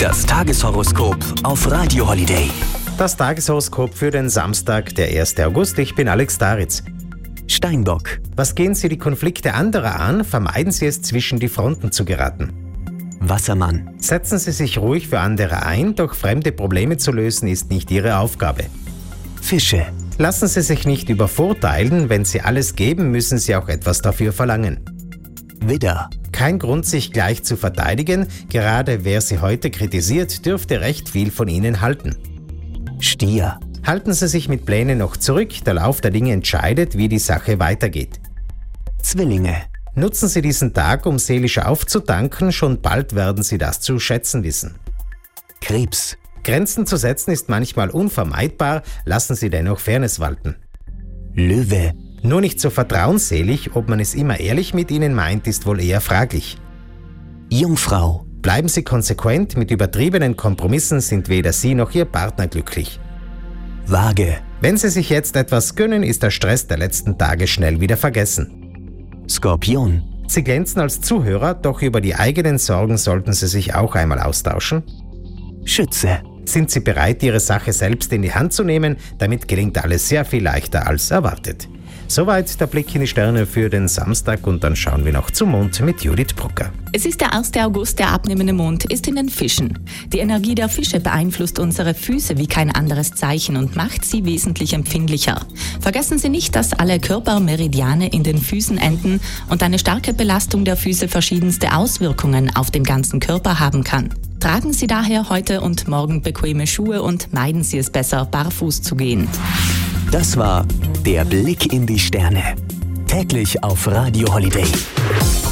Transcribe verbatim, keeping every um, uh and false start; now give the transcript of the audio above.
Das Tageshoroskop auf Radio Holiday. Das Tageshoroskop für den Samstag, der ersten August. Ich bin Alex Daritz. Steinbock. Was gehen Sie die Konflikte anderer an? Vermeiden Sie es, zwischen die Fronten zu geraten. Wassermann. Setzen Sie sich ruhig für andere ein, doch fremde Probleme zu lösen ist nicht Ihre Aufgabe. Fische. Lassen Sie sich nicht übervorteilen, wenn Sie alles geben, müssen Sie auch etwas dafür verlangen. Widder. Kein Grund, sich gleich zu verteidigen, gerade wer Sie heute kritisiert, dürfte recht viel von Ihnen halten. Stier. Halten Sie sich mit Plänen noch zurück, der Lauf der Dinge entscheidet, wie die Sache weitergeht. Zwillinge. Nutzen Sie diesen Tag, um seelisch aufzutanken, schon bald werden Sie das zu schätzen wissen. Krebs. Grenzen zu setzen ist manchmal unvermeidbar, lassen Sie dennoch Fairness walten. Löwe. Nur nicht so vertrauensselig, ob man es immer ehrlich mit Ihnen meint, ist wohl eher fraglich. Jungfrau. Bleiben Sie konsequent, mit übertriebenen Kompromissen sind weder Sie noch Ihr Partner glücklich. Waage. Wenn Sie sich jetzt etwas gönnen, ist der Stress der letzten Tage schnell wieder vergessen. Skorpion. Sie glänzen als Zuhörer, doch über die eigenen Sorgen sollten Sie sich auch einmal austauschen. Schütze. Sind Sie bereit, Ihre Sache selbst in die Hand zu nehmen? Damit gelingt alles sehr viel leichter als erwartet. Soweit der Blick in die Sterne für den Samstag und dann schauen wir noch zum Mond mit Judith Brucker. Es ist der erste August, der abnehmende Mond ist in den Fischen. Die Energie der Fische beeinflusst unsere Füße wie kein anderes Zeichen und macht sie wesentlich empfindlicher. Vergessen Sie nicht, dass alle Körpermeridiane in den Füßen enden und eine starke Belastung der Füße verschiedenste Auswirkungen auf den ganzen Körper haben kann. Tragen Sie daher heute und morgen bequeme Schuhe und meiden Sie es besser, barfuß zu gehen. Das war der Blick in die Sterne. Täglich auf Radio Holiday.